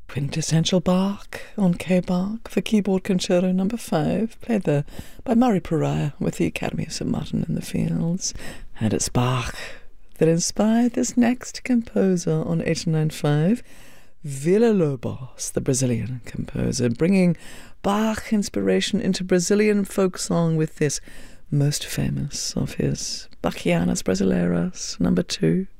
Quintessential Bach on K-Bach for Keyboard Concerto No. 5, played there by Murray Pariah with the Academy of St. Martin in the Fields. And it's Bach that inspired this next composer on 895, Villa-Lobos, the Brazilian composer, bringing Bach inspiration into Brazilian folk song with this most famous of his Bachianas Brasileiras, No. 2.